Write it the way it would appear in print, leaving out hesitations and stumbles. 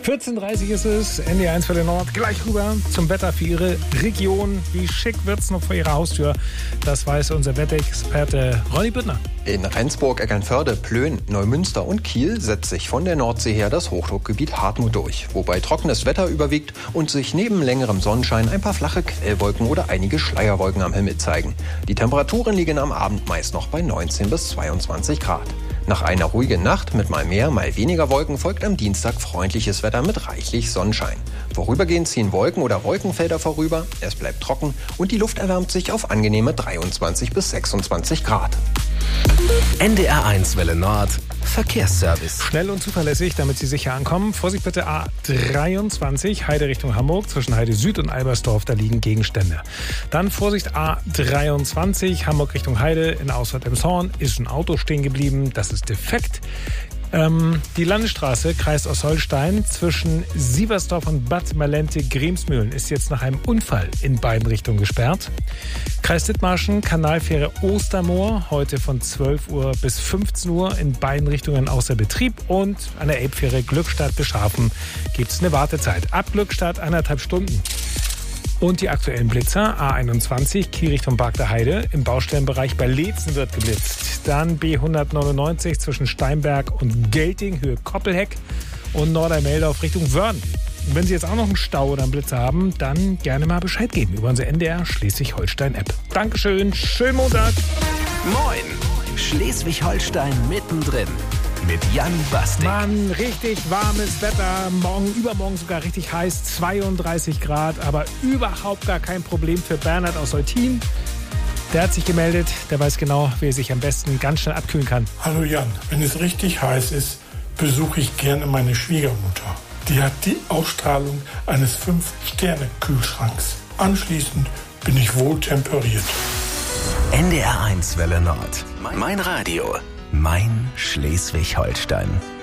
14:30 ist es, NDR1 für den Nord. Gleich rüber zum Wetter für Ihre Region. Wie schick wird's noch vor Ihrer Haustür? Das weiß unser Wetterexperte Ronny Büttner. In Rendsburg, Eckernförde, Plön, Neumünster und Kiel setzt sich von der Nordsee her das Hochdruckgebiet Hartmut durch, wobei trockenes Wetter überwiegt und sich neben längerem Sonnenschein ein paar flache Quellwolken oder einige Schleierwolken am Himmel zeigen. Die Temperaturen liegen am Abend meist noch bei 19 bis 22 Grad. Nach einer ruhigen Nacht mit mal mehr, mal weniger Wolken folgt am Dienstag freundliches Wetter mit reichlich Sonnenschein. Vorübergehend ziehen Wolken oder Wolkenfelder vorüber, es bleibt trocken und die Luft erwärmt sich auf angenehme 23 bis 26 Grad. NDR1 Welle Nord Verkehrsservice. Schnell und zuverlässig, damit Sie sicher ankommen. Vorsicht bitte A23, Heide Richtung Hamburg. Zwischen Heide Süd und Albersdorf, da liegen Gegenstände. Dann Vorsicht A23, Hamburg Richtung Heide. In Ausfahrt Emshorn ist ein Auto stehen geblieben. Das ist defekt. Die Landesstraße, Kreis Ostholstein, zwischen Sieversdorf und Bad Malente-Gremsmühlen ist jetzt nach einem Unfall in beiden Richtungen gesperrt. Kreis Dithmarschen, Kanalfähre Ostermoor, heute von 12 Uhr bis 15 Uhr in beiden Richtungen außer Betrieb. Und an der Elbfähre Glückstadt-Beschafen gibt es eine Wartezeit. Ab Glückstadt 1,5 Stunden. Und die aktuellen Blitzer, A21, Kiel Richtung Bark der Heide, im Baustellenbereich bei Leetzen wird geblitzt. Dann B199 zwischen Steinberg und Gelting, Höhe Koppelheck und Nordermeldorf Richtung Wörn. Und wenn Sie jetzt auch noch einen Stau oder einen Blitzer haben, dann gerne mal Bescheid geben über unsere NDR Schleswig-Holstein-App. Dankeschön, schönen Montag. Moin, Schleswig-Holstein mittendrin. Mit Jan Bastik. Mann, richtig warmes Wetter. Morgen, übermorgen sogar richtig heiß. 32 Grad, aber überhaupt gar kein Problem für Bernhard aus Eutin. Der hat sich gemeldet. Der weiß genau, wie er sich am besten ganz schnell abkühlen kann. Hallo Jan, wenn es richtig heiß ist, besuche ich gerne meine Schwiegermutter. Die hat die Ausstrahlung eines 5-Sterne-Kühlschranks. Anschließend bin ich wohl temperiert. NDR1 Welle Nord. Mein Radio. Mein Schleswig-Holstein.